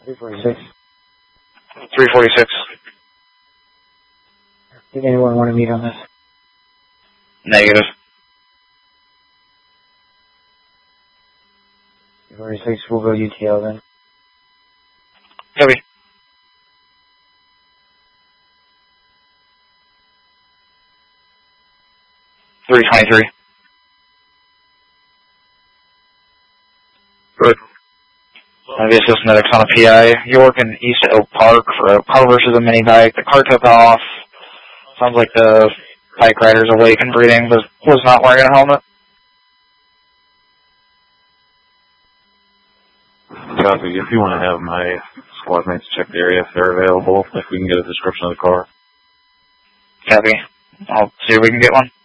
346. 346. Did anyone want to meet on this? Negative. 346, we'll go UTL then. Copy. 323. Good. This is Medics on a PI. You're working east of Oak Park for a car versus a mini bike. The car took off. Sounds like the bike rider's awake and breathing, but was not wearing a helmet. Copy. If you want to have my squad mates check the area if they're available, if we can get a description of the car. Copy. I'll see if we can get one.